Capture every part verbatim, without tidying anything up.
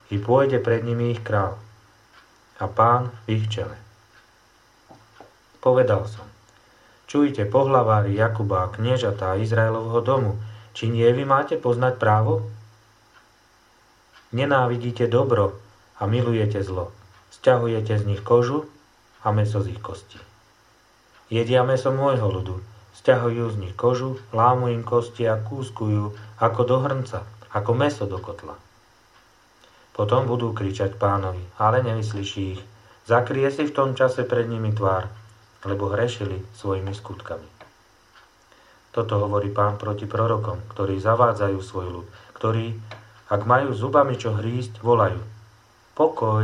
i pôjde pred nimi ich král a Pán v ich čele. Povedal som, čujte pohlavári Jakuba a kniežatá Izraelovho domu, či nie vy máte poznať právo? Nenávidíte dobro a milujete zlo. Sťahujete z nich kožu a mäso z ich kostí. Jedia mäso môjho ľudu, sťahujú z nich kožu, lámu im kosti a kúskujú ako do hrnca, ako mäso do kotla. Potom budú kričať Pánovi, ale nevyslyší ich. Zakrie si v tom čase pred nimi tvár, lebo hrešili svojimi skutkami. Toto hovorí Pán proti prorokom, ktorí zavádzajú svoj ľud, ktorí, ak majú zubami čo hrísť, volajú pokoj.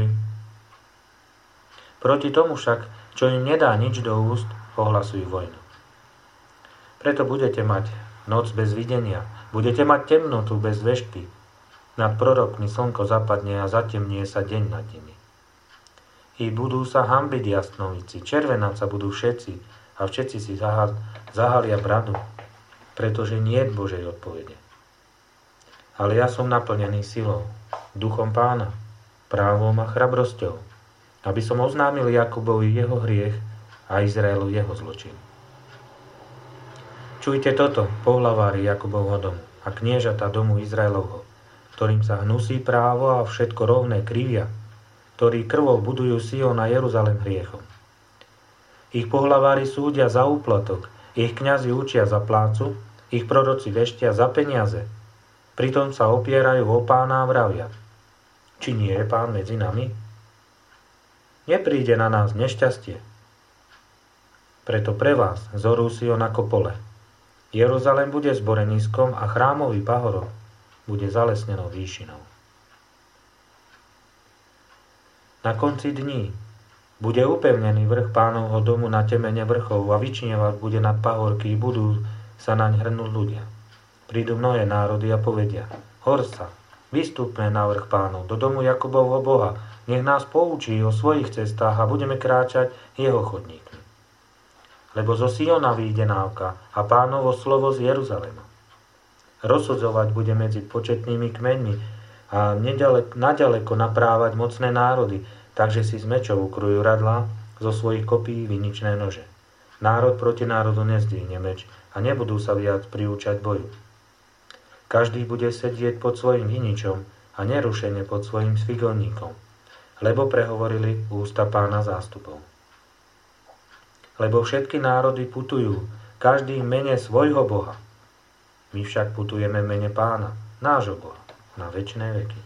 Proti tomu však, čo im nedá nič do úst, ohlasujú vojnu. Preto budete mať noc bez videnia, budete mať temnotu bez vešpy. Nad prorokmi slnko zapadne a zatemnie sa deň nad nimi. I budú sa hanbiť jasnovici, červenať sa budú všetci a všetci si zahal, zahalia bradu, pretože nie je Božej odpovede. Ale ja som naplnený silou, duchom Pána, právom a chrabrosťou, aby som oznámil Jakubovi jeho hriech a Izraelu jeho zločin. Čujte toto, pohlavári Jakubovho domu a kniežatá domu Izraelovho, ktorým sa hnusí právo a všetko rovné krivia, ktorí krvou budujú Sion a Jeruzalem hriechom. Ich pohlavári súdia za úplatok, ich kňazi učia za plácu, ich proroci veštia za peniaze, pritom sa opierajú o Pána a vravia, či nie je Pán medzi nami? Nepríde na nás nešťastie. Preto pre vás zorú Sion ako pole. Jeruzalem bude zboreniskom a chrámový pahorok bude zalesnenou výšinou. Na konci dní bude upevnený vrch Pánovho domu na temene vrchov a vyčnievať bude nad pahorky, budú sa naň hrnúť ľudia. Prídu mnohé národy a povedia, hor sa, vystúpme na vrch Pánov, do domu Jakubovho Boha, nech nás poučí o svojich cestách a budeme kráčať jeho chodníkmi. Lebo zo Siona vyjde návka a Pánovo slovo z Jeruzalema. Rozsudzovať bude medzi početnými kmeňmi a nedaleko, naďaleko naprávať mocné národy, takže si z mečov ukrujú radlá, zo svojich kopí viničné nože. Národ proti národu nezdvihne meč a nebudú sa viac priúčať boju. Každý bude sedieť pod svojim viničom a nerušene pod svojim svigoníkom, lebo prehovorili ústa Pána zástupov. Lebo všetky národy putujú, každý v mene svojho Boha. My však putujeme v mene Pána, nášho Boha, na večné veky.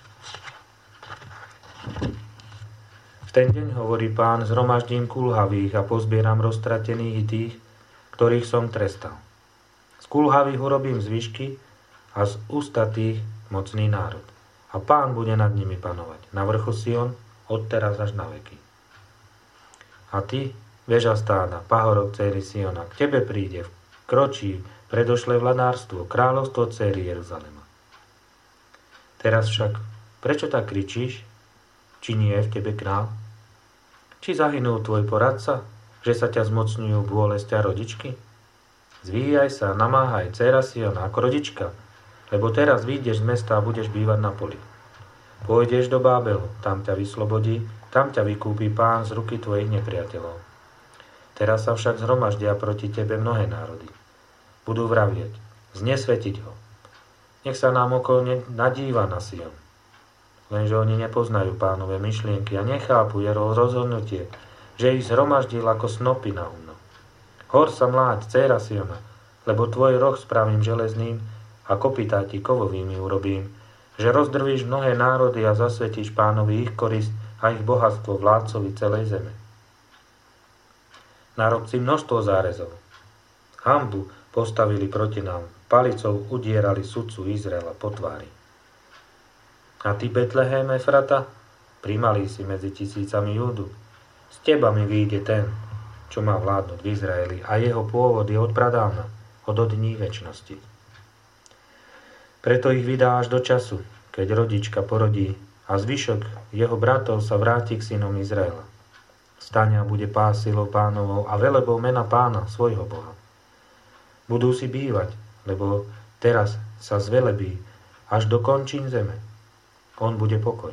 V ten deň, hovorí Pán, zhromaždím kulhavých a pozbieram roztratených i tých, ktorých som trestal. Z kulhavých urobím zvyšky a z ústatých mocný národ. A Pán bude nad nimi panovať, na vrchu Sion, od teraz až na veky. A ty, veža stáda, pahorok céry Siona, k tebe príde, kročí, predošlé vladárstvo, kráľovstvo céry Jeruzalema. Teraz však, prečo tak kričíš? Či nie je v tebe král? Či zahynul tvoj poradca, že sa ťa zmocňujú bolesť a rodičky? Zvíjaj sa, namáhaj, dcéra Siona, ako rodička, lebo teraz vyjdeš z mesta a budeš bývať na poli. Pôjdeš do Bábelu, tam ťa vyslobodí, tam ťa vykúpi Pán z ruky tvojich nepriateľov. Teraz sa však zhromaždia proti tebe mnohé národy. Budú vravieť, znesvetiť ho. Nech sa nám okolo nadíva na Sion. Lenže oni nepoznajú Pánove myšlienky a nechápu jeho rozhodnutie, že ich zhromaždil ako snopy na humno. Hor sa mláď, dcéra Siona, lebo tvoj roh spravím železným a kopytá ti kovovými urobím, že rozdrvíš mnohé národy a zasvetíš Pánovi ich korist a ich bohatstvo vládcovi celej zeme. Narob si množstvo zárezov. Hanbu postavili proti nám, palicou udierali sudcu Izraela po tvári. A ty, Betlehem Efrata, primalý si medzi tisícami Júdu. Z teba mi vyjde ten, čo má vládnuť v Izraeli, a jeho pôvod je od pradávna, od dní večnosti. Preto ich vydá až do času, keď rodička porodí a zvyšok jeho bratov sa vráti k synom Izraela. Stane a bude pás silou Pánovou a velebou mena Pána, svojho Boha. Budú si bývať, lebo teraz sa zvelebí až do končín zeme. On bude pokoj.